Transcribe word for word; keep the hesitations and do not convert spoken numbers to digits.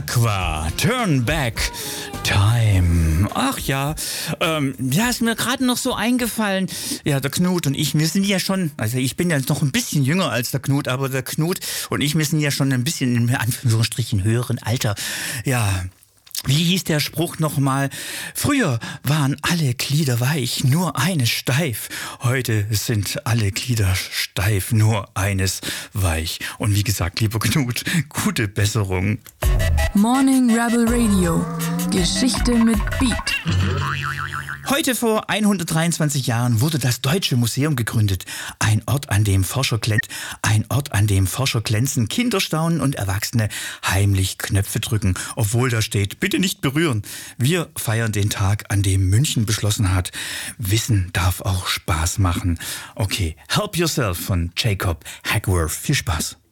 Aqua, Turn Back Time. Ach ja, ähm, ja, ist mir gerade noch so eingefallen. Ja, der Knut und ich, wir sind ja schon, also ich bin ja noch ein bisschen jünger als der Knut, aber der Knut und ich, wir sind ja schon ein bisschen in Anführungsstrichen höheren Alter. Ja, wie hieß der Spruch nochmal? Früher waren alle Glieder weich, nur eines steif. Heute sind alle Glieder steif, nur eines weich. Und wie gesagt, lieber Knut, gute Besserung. Morning Rebel Radio. Geschichte mit Beat. Heute vor hundertdreiundzwanzig Jahren wurde das Deutsche Museum gegründet. Ein Ort, an dem Forscher glänzen, ein Ort, an dem Forscher glänzen, Kinder staunen und Erwachsene heimlich Knöpfe drücken, obwohl da steht, bitte nicht berühren. Wir feiern den Tag, an dem München beschlossen hat, Wissen darf auch Spaß machen. Okay, Help Yourself von Jacob Hackworth. Viel Spaß.